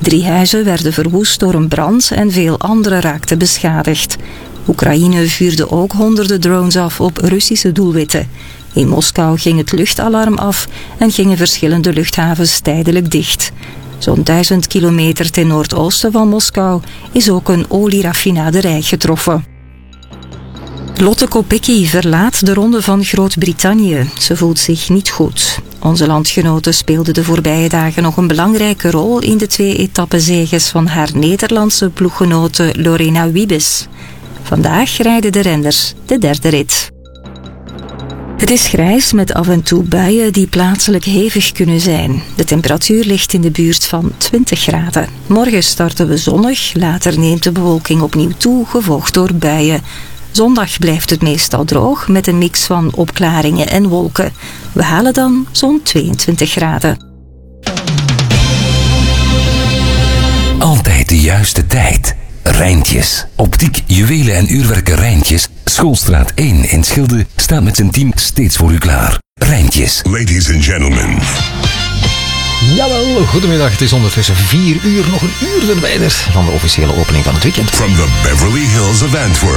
3 huizen werden verwoest door een brand en veel andere raakten beschadigd. Oekraïne vuurde ook honderden drones af op Russische doelwitten. In Moskou ging het luchtalarm af en gingen verschillende luchthavens tijdelijk dicht. Zo'n 1000 kilometer ten noordoosten van Moskou is ook een olieraffinaderij getroffen. Lotte Kopecky verlaat de Ronde van Groot-Brittannië. Ze voelt zich niet goed. Onze landgenote speelde de voorbije dagen nog een belangrijke rol in de 2 etappezeges van haar Nederlandse ploeggenote Lorena Wiebes. Vandaag rijden de renners de 3e rit. Het is grijs met af en toe buien die plaatselijk hevig kunnen zijn. De temperatuur ligt in de buurt van 20 graden. Morgen starten we zonnig, later neemt de bewolking opnieuw toe, gevolgd door buien. Zondag blijft het meestal droog met een mix van opklaringen en wolken. We halen dan zo'n 22 graden. Altijd de juiste tijd. Rijntjes. Optiek, juwelen en uurwerken Rijntjes. Schoolstraat 1 in Schilde staat met zijn team steeds voor u klaar. Rijntjes. Ladies and gentlemen. Jawel, goedemiddag. Het is ondertussen 4 uur, nog een uur verwijderd van de officiële opening van het weekend. From the Beverly Hills of Antwerp.